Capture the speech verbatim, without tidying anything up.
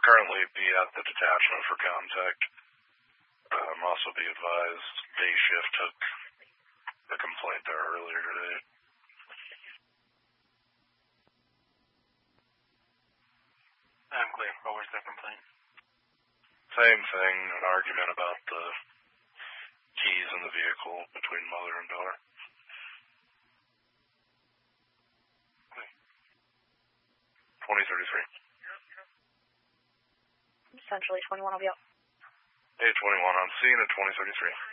currently be at the detachment for contact. Um, also be advised, day shift took a complaint there earlier today. I'm clear. What was their complaint? Same thing, an argument about the keys in the vehicle between mother and daughter. twenty thirty-three. Essentially twenty-one, I'll be up. A twenty-one on scene at twenty thirty-three.